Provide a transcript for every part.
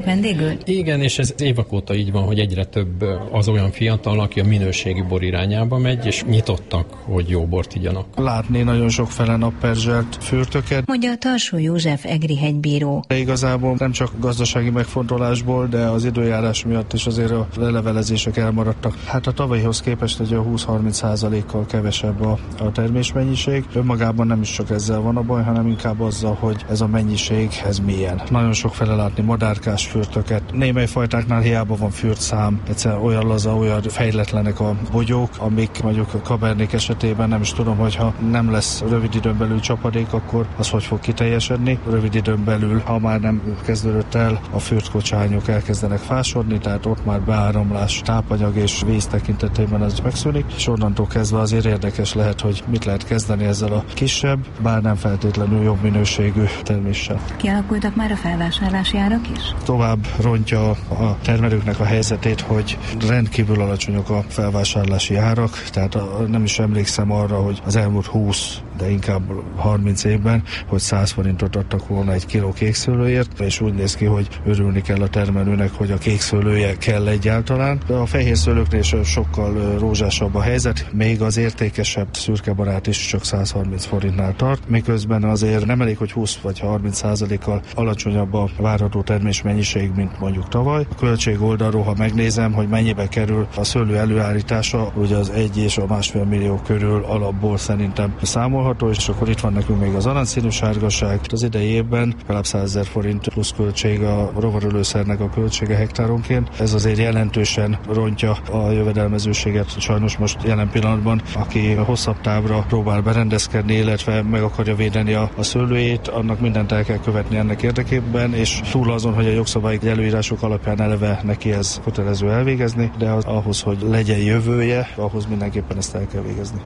vendégül? Igen, és ez évek óta így van, hogy egyre több az olyan fiatal, aki a minőségi bor irányába megy, és nyitottak, hogy jó bort igyanak. Látni nagyon sokféle napperzselt fürtöket. Mondja a Tarsó József egri hegybíró. De igazából nem csak gazdasági megfontolásból, de az időjárás miatt is azért a lelevelezések elmaradtak. Hát a tavalyihoz képest egy 20-30%-kal kevesebb a termésmennyiség. Önmagában nem is csak ezzel van a baj, hanem inkább azzal, hogy ez a mennyiség, ez milyen. Nagyon sokféle látni madárkás fürtöket. Némely fajtáknál hiába van fürtszám, egyszerűen olyan laza, olyan fejletlenek a bogyók, amik mondjuk a kabernék esetében nem is tudom, hogyha nem lesz rövid időn belül csapadék, akkor az hogy fog kiteljesedni. Rövid időn belül, ha már nem kezdődött el, a fürtkocsányok elkezdenek fásodni, tehát ott már beáramlás, tápanyag és víz tekintetében ez megszűnik, és onnantól kezdve azért érdekes lehet, hogy mit lehet kezdeni ezzel a kisebb, bár nem feltétlenül jobb minőségű terméssel. Kialakultak már a felvásárlási árak is? Tovább rontja a termelőknek a helyzetét, hogy rendkívül alacsonyak a felvásárlási árak, tehát nem is emlékszem arra, hogy az elmúlt 20, de inkább 30 évben, hogy 100 forintot adtak volna egy kiló kékszőlőért, és úgy néz ki, hogy örülni kell a termelőnek, hogy a kékszőlője kell egyáltalán. De a fehérszőlőknél sokkal rózsásabb a helyzet, még az értékesebb szürkebarát is csak 130 forintnál tart, miközben azért nem elég, hogy 20 vagy 30%-kal alacsonyabb a várható termésmennyiség, mint mondjuk tavaly. A költség oldalról, ha megnézem, hogy mennyibe kerül a szőlő előállítása, ugye az 1 és a 1,5 millió körül alapból szerintem számolható, és akkor itt van nekünk még az aranyszínű sárgaság. Az idei évben legalább 100 000 forint plusz költség a rovarölőszernek a költsége hektáronként. Ez azért jelentősen rontja a jövedelmezőséget. Sajnos most jelen pillanatban, aki hosszabb távra próbál berendezkedni, illetve meg akarja védeni a szőlőjét, annak mindent el kell követni ennek érdekében, és túl azon, hogy a jogszabályi előírások alapján eleve neki ez kötelező elvégezni, de ahhoz, hogy legyen jövője, ahhoz mindenképpen ezt el kell végezni.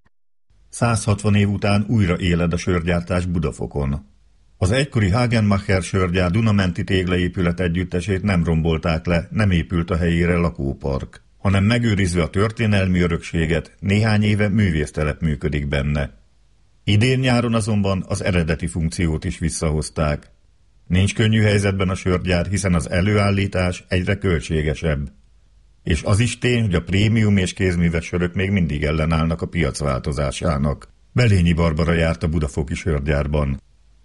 160 év után újra éled a sörgyártás Budafokon. Az egykori Hagenmacher sörgyár Dunamenti téglaépület együttesét nem rombolták le, nem épült a helyére lakópark, hanem megőrizve a történelmi örökséget, néhány éve művésztelep működik benne. Idén nyáron azonban az eredeti funkciót is visszahozták. Nincs könnyű helyzetben a sörgyár, hiszen az előállítás egyre költségesebb. És az is tény, hogy a prémium és kézműves sörök még mindig ellenállnak a piac változásának. Belényi Barbara járt a budafoki sörgyárban.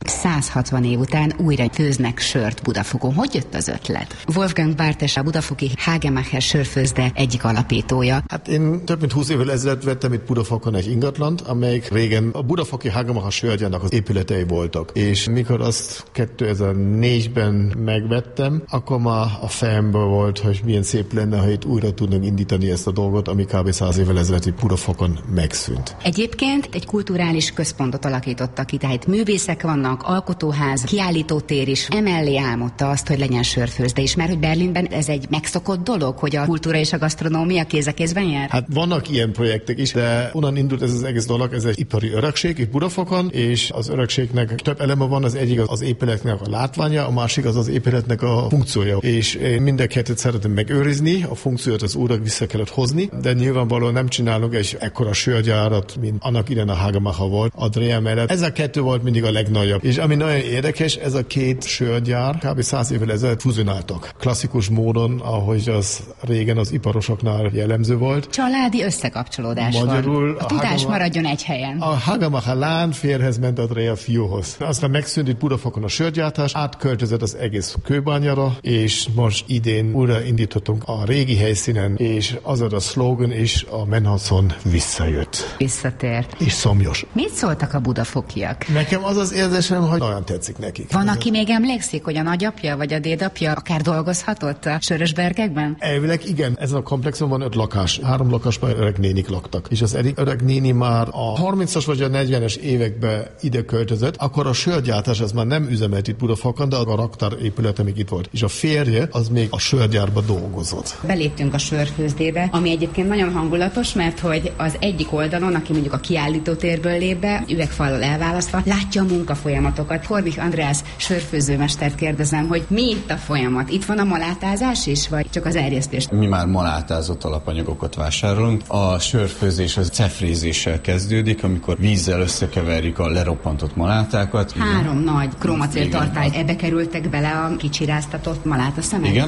160 év után újra főznek sört Budafokon. Hogy jött az ötlet? Wolfgang Bartes, a budafoki Hagenmacher sörfőzde egyik alapítója. Hát én több mint 20 évvel ezelőtt vettem itt Budafokon egy ingatlant, amelyik régen a budafoki Hagenmacher sörgyárnak az épületei voltak. És mikor azt 2004-ben megvettem, akkor már a fejemből volt, hogy milyen szép lenne, ha itt újra tudnak indítani ezt a dolgot, ami kb. 100 évvel ezelőtt itt Budafokon megszűnt. Egyébként egy kulturális központot alakítottak ki, tehát művészek vannak, alkotóház, kiállítótér is. Emellé álmodta azt, hogy legyen sörfőzde is, mert hogy Berlinben ez egy megszokott dolog, hogy a kultúra és a gasztronómia kéz a kézben jár? Hát vannak ilyen projektek is, de onnan indult ez az egész dolog, ez egy ipari örökség itt Budafokon, és az örökségnek több eleme van, az egyik az épületnek a látványa, a másik az épületnek a funkciója. És én mind a kettőt szeretem megőrizni, a funkciót az újra vissza kellett hozni, de nyilvánvalóan nem csinálunk egy ekkora sörgyárat, mint annak idején a Hagenmacher volt, Adria mellett. Ez a kettő volt mindig a legnagyobb. És ami nagyon érdekes, ez a két sörgyár kb. 100 évvel ezelőtt fuzionáltak. Klasszikus módon, ahogy az régen az iparosoknál jellemző volt. Családi összekapcsolódás Magyarul van. A tudás maradjon egy helyen. A Hagenmacher lán férhez ment Adria fiúhoz. Aztán megszűnt itt Budafokon a sörgyártás, átköltözött az egész Kőbányára, és most idén újra indítottunk a régi helyszínen, és az a szlogan is, a Menhacon visszajött. Visszatért. És szomjas. Mit szóltak a budafokiak? Nekem az az érzésem, hogy nagyon tetszik nekik. Van, aki még emlékszik, hogy a nagyapja vagy a dédapja akár dolgozhatott a Sörösbergekben? Elvileg igen. Ezen a komplexon van 5 lakás. 3 lakásban öreg nénik laktak. És az öreg néni már a 30-as vagy a 40-es években ide költözött, akkor a sörgyártás az már nem üzemelt itt Budafokon, de a raktár épülete még itt volt. És a férje az még a sörgyárban dolgozott. Beléptünk a sörfőzdébe, ami egyébként nagyon hangulatos, mert hogy az egyik oldalon, aki mondjuk a kiállítótérből lép be, üvegfallal elválasztva, látja a munkafolyamatot. folyamatokat. Horvich András sörfőzőmestert kérdezem, hogy mi itt a folyamat? Itt van a malátázás is, vagy csak az erjesztés? Mi már malátázott alapanyagokat vásárolunk. A sörfőzés az cefrézéssel kezdődik, amikor vízzel összekeverjük a leroppantott malátákat. 3 nagy kromacél tartály, ebbe kerültek bele a kicsiráztatott malátaszemek? Igen,